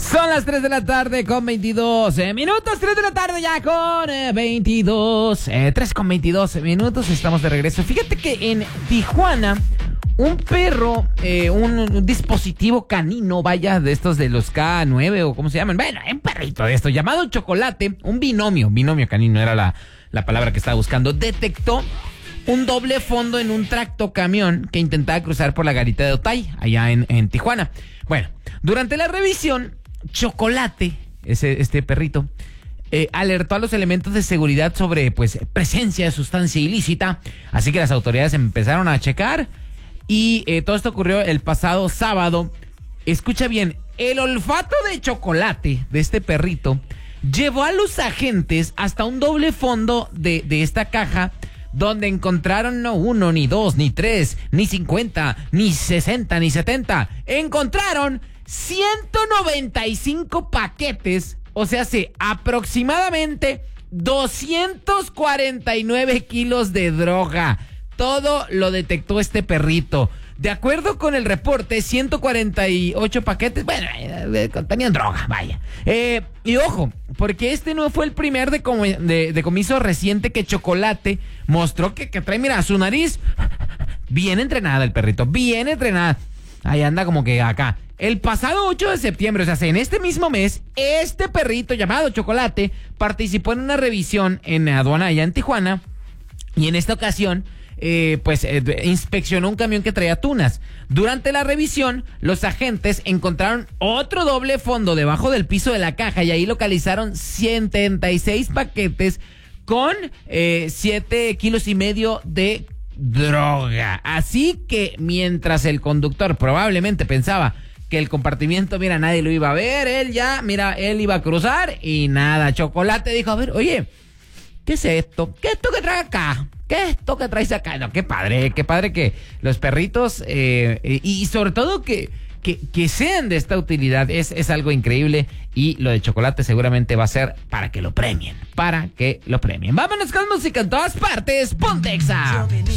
Son las 3 de la tarde con 22 minutos. 3 de la tarde ya con 22. 3 con 22 minutos. Estamos de regreso. Fíjate que en Tijuana, un perro, un dispositivo canino, vaya, de estos de los K9 o cómo se llaman. Bueno, un perrito de esto llamado Chocolate, un binomio canino era la palabra que estaba buscando. Detectó un doble fondo en un tractocamión que intentaba cruzar por la garita de Otay, allá en Tijuana. Bueno, durante la revisión, Chocolate, este perrito, alertó a los elementos de seguridad sobre, pues, presencia de sustancia ilícita. Así que las autoridades empezaron a checar y todo esto ocurrió el pasado sábado. Escucha bien, el olfato de Chocolate, de este perrito, llevó a los agentes hasta un doble fondo de esta caja, donde encontraron no uno, ni dos, ni tres, ni 50, ni 60, ni 70. Encontraron 195 paquetes, o sea, aproximadamente 249 kilos de droga. Todo lo detectó este perrito. De acuerdo con el reporte, 148 paquetes, bueno, tenían droga, vaya. Y ojo, porque este no fue el primer decomiso reciente que Chocolate mostró que trae, mira, su nariz bien entrenada, el perrito, bien entrenada. Ahí anda como que acá. El pasado 8 de septiembre, o sea, en este mismo mes, este perrito llamado Chocolate participó en una revisión en aduana allá en Tijuana. Y en esta ocasión, inspeccionó un camión que traía tunas. Durante la revisión, los agentes encontraron otro doble fondo debajo del piso de la caja y ahí localizaron 76 paquetes con 7 kilos y medio de droga. Así que mientras el conductor probablemente pensaba que el compartimiento, mira, nadie lo iba a ver, él iba a cruzar y nada. Chocolate dijo, a ver, oye, ¿qué es esto? ¿Qué es esto que trae acá? ¿Qué es esto que traes acá? No, qué padre que los perritos, y sobre todo que sean de esta utilidad, es algo increíble. Y lo de Chocolate seguramente va a ser para que lo premien. Vámonos con música en todas partes. Ponte Exa.